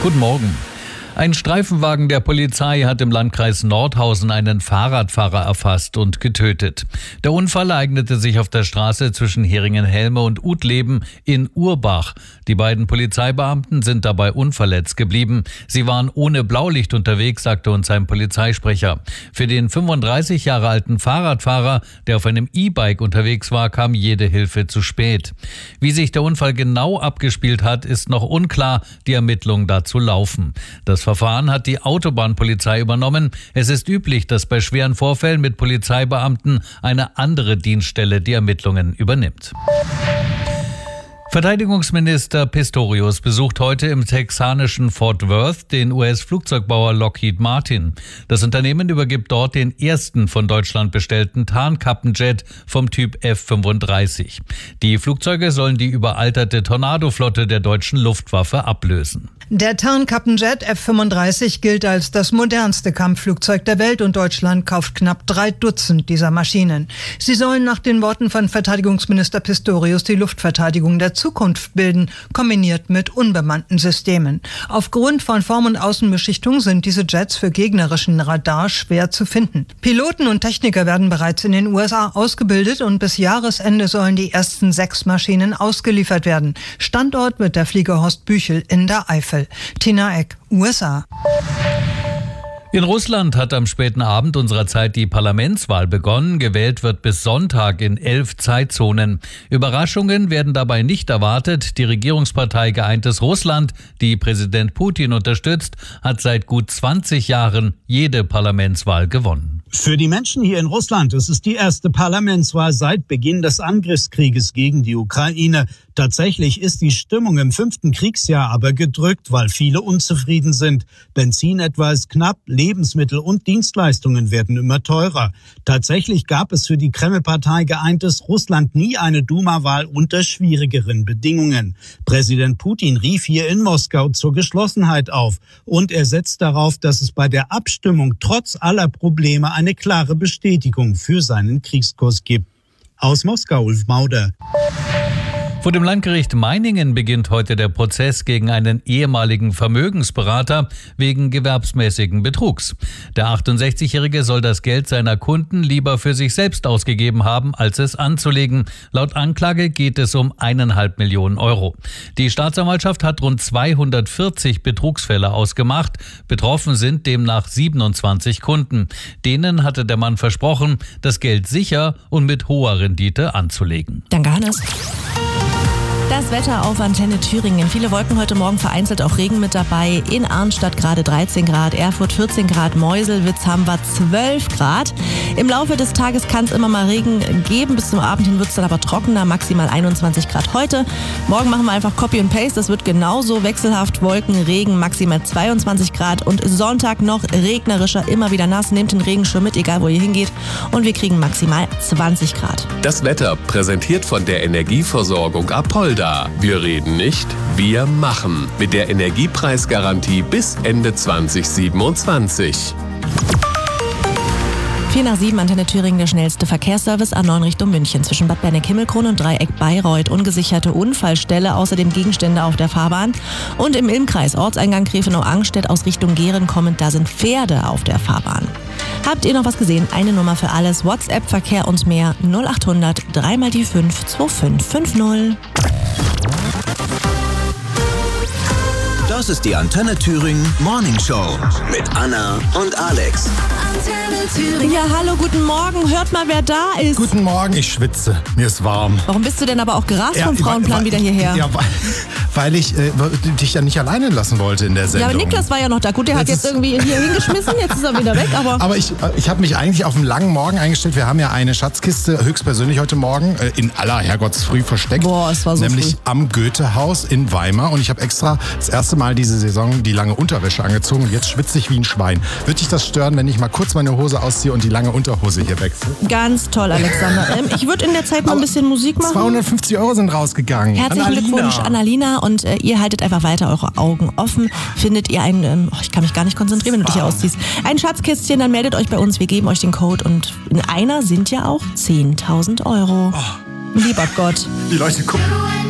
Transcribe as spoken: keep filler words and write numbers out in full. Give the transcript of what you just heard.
Guten Morgen. Ein Streifenwagen der Polizei hat im Landkreis Nordhausen einen Fahrradfahrer erfasst und getötet. Der Unfall ereignete sich auf der Straße zwischen Heringen-Helme und Utleben in Urbach. Die beiden Polizeibeamten sind dabei unverletzt geblieben. Sie waren ohne Blaulicht unterwegs, sagte uns ein Polizeisprecher. Für den fünfunddreißig Jahre alten Fahrradfahrer, der auf einem E-Bike unterwegs war, kam jede Hilfe zu spät. Wie sich der Unfall genau abgespielt hat, ist noch unklar. Die Ermittlungen dazu laufen. Das Verfahren hat die Autobahnpolizei übernommen. Es ist üblich, dass bei schweren Vorfällen mit Polizeibeamten eine andere Dienststelle die Ermittlungen übernimmt. Verteidigungsminister Pistorius besucht heute im texanischen Fort Worth den U S-Flugzeugbauer Lockheed Martin. Das Unternehmen übergibt dort den ersten von Deutschland bestellten Tarnkappenjet vom Typ F fünfunddreißig. Die Flugzeuge sollen die überalterte Tornado-Flotte der deutschen Luftwaffe ablösen. Der Tarnkappenjet F fünfunddreißig gilt als das modernste Kampfflugzeug der Welt und Deutschland kauft knapp drei Dutzend dieser Maschinen. Sie sollen nach den Worten von Verteidigungsminister Pistorius die Luftverteidigung der Zukunft bilden, kombiniert mit unbemannten Systemen. Aufgrund von Form- und Außenbeschichtung sind diese Jets für gegnerischen Radar schwer zu finden. Piloten und Techniker werden bereits in den U S A ausgebildet und bis Jahresende sollen die ersten sechs Maschinen ausgeliefert werden. Standort wird der Flieger Horst Büchel in der Eifel. Tina Eck, U S A. In Russland hat am späten Abend unserer Zeit die Parlamentswahl begonnen. Gewählt wird bis Sonntag in elf Zeitzonen. Überraschungen werden dabei nicht erwartet. Die Regierungspartei Geeintes Russland, die Präsident Putin unterstützt, hat seit gut zwanzig Jahren jede Parlamentswahl gewonnen. Für die Menschen hier in Russland ist es die erste Parlamentswahl seit Beginn des Angriffskrieges gegen die Ukraine. Tatsächlich ist die Stimmung im fünften Kriegsjahr aber gedrückt, weil viele unzufrieden sind. Benzin etwa ist knapp, Lebensmittel und Dienstleistungen werden immer teurer. Tatsächlich gab es für die Kreml-Partei Geeintes Russland nie eine Duma-Wahl unter schwierigeren Bedingungen. Präsident Putin rief hier in Moskau zur Geschlossenheit auf und er setzt darauf, dass es bei der Abstimmung trotz aller Probleme eine klare Bestätigung für seinen Kriegskurs gibt. Aus Moskau, Ulf Mauder. Vor dem Landgericht Meiningen beginnt heute der Prozess gegen einen ehemaligen Vermögensberater wegen gewerbsmäßigen Betrugs. Der achtundsechzigjährige soll das Geld seiner Kunden lieber für sich selbst ausgegeben haben, als es anzulegen. Laut Anklage geht es um eineinhalb Millionen Euro. Die Staatsanwaltschaft hat rund zweihundertvierzig Betrugsfälle ausgemacht. Betroffen sind demnach siebenundzwanzig Kunden. Denen hatte der Mann versprochen, das Geld sicher und mit hoher Rendite anzulegen. Danke, Hannes. Das Wetter auf Antenne Thüringen. Viele Wolken heute Morgen, vereinzelt auch Regen mit dabei. In Arnstadt gerade dreizehn Grad, Erfurt vierzehn Grad, Meuselwitz haben wir zwölf Grad. Im Laufe des Tages kann es immer mal Regen geben. Bis zum Abend hin wird es dann aber trockener, maximal einundzwanzig Grad heute. Morgen machen wir einfach Copy and Paste. Das wird genauso wechselhaft. Wolken, Regen, maximal zweiundzwanzig Grad. Und Sonntag noch regnerischer, immer wieder nass. Nehmt den Regenschirm mit, egal wo ihr hingeht. Und wir kriegen maximal zwanzig Grad. Das Wetter präsentiert von der Energieversorgung Apolda. Wir reden nicht, wir machen. Mit der Energiepreisgarantie bis Ende zwanzig siebenundzwanzig. vier nach sieben, Antenne Thüringen, der schnellste Verkehrsservice A neun Richtung München. Zwischen Bad Berneck-Himmelkron und Dreieck Bayreuth. Ungesicherte Unfallstelle, außerdem Gegenstände auf der Fahrbahn. Und im Ilmkreis, Ortseingang Gräfenau-Angstedt aus Richtung Gehren kommend, da sind Pferde auf der Fahrbahn. Habt ihr noch was gesehen? Eine Nummer für alles. WhatsApp, Verkehr und mehr. null achthundert drei mal die fünf zwei fünf fünf null. Das ist die Antenne Thüringen Morning Show mit Anna und Alex. Antenne Thüringen. Ja, hallo, guten Morgen. Hört mal, wer da ist. Guten Morgen, ich schwitze. Mir ist warm. Warum bist du denn aber auch gerast ja, vom Frauenplan weil, wieder hierher? Ja, weil, weil ich äh, dich ja nicht alleine lassen wollte in der Sendung. Ja, aber Niklas war ja noch da. Gut, der jetzt hat jetzt ist, irgendwie hier hingeschmissen, jetzt ist er wieder weg. Aber, aber ich, ich habe mich eigentlich auf einen langen Morgen eingestellt. Wir haben ja eine Schatzkiste höchstpersönlich heute Morgen äh, in aller Herrgottsfrüh versteckt. Boah, es war so Nämlich früh. am Goethehaus in Weimar. Und ich habe extra das erste Mal diese Saison die lange Unterwäsche angezogen. Und jetzt schwitze ich wie ein Schwein. Würde dich das stören, wenn ich mal kurz meine Hose ausziehe und die lange Unterhose hier wechsle? Ganz toll, Alexander. Ähm, ich würde in der Zeit mal ein bisschen Musik machen. zweihundertfünfzig Euro sind rausgegangen. Herzlichen an Glückwunsch an Alina und äh, ihr haltet einfach weiter eure Augen offen. Findet ihr ein, ähm, oh, ich kann mich gar nicht konzentrieren, wenn du dich hier ausziehst, ein Schatzkistchen, dann meldet euch bei uns. Wir geben euch den Code und in einer sind ja auch zehntausend Euro. Oh. Lieber Gott. Die Leute gucken.